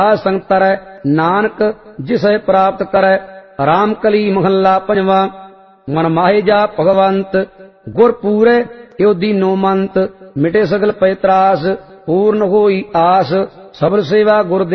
संग तरੈ नानक जिसे प्राप्त करै। राम कली महला पंजवा। मन माहे जा भगवंत गुर पूरे यो दीनो मंत। मिटे सगल पै त्रास पूर्ण होई आस। सबर सेवा गुर